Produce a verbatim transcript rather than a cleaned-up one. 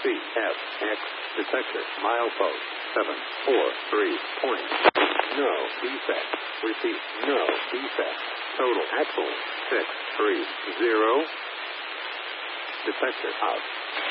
C F X. Detector. Milepost. seven four three point. No defect. Repeat. No defect. Total excellent. six three zero. Detector out.